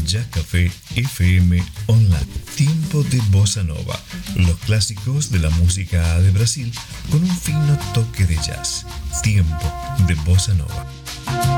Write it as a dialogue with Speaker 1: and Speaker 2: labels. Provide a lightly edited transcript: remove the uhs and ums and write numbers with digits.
Speaker 1: Ya Café FM Online. Tiempo de Bossa Nova. Los clásicos de la música de Brasil con un fino toque de jazz. Tiempo de Bossa Nova.